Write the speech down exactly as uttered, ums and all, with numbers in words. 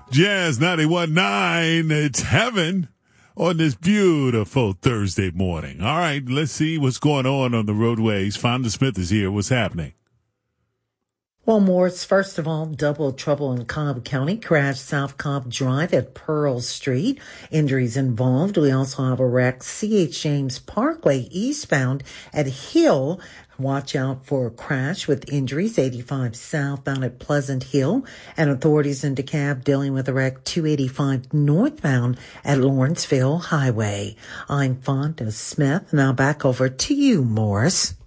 Jazz ninety-one point nine. It's heaven on this beautiful Thursday morning. All right, let's see what's going on on the roadways. Fonda Smith is here. What's happening? Well, Morris, first of all, double trouble in Cobb County. Crash South Cobb Drive at Pearl Street. Injuries involved. We also have a wreck C H James Parkway eastbound at Hill. Watch out for a crash with injuries. eighty-five southbound at Pleasant Hill. And authorities in DeKalb dealing with a wreck two eighty-five northbound at Lawrenceville Highway. I'm Fonda Smith. Now back over to you, Morris.